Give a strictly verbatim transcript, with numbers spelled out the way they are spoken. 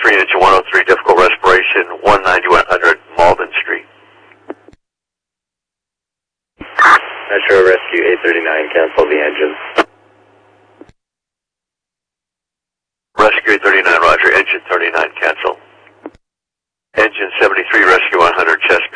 seventy-three, engine one oh three, difficult respiration, one ninety-one hundred Malden Street. Metro Rescue eight thirty-nine, cancel the engine. Rescue eight thirty-nine, roger, engine thirty-nine, cancel. Engine seventy-three, Rescue one hundred, Chesapeake.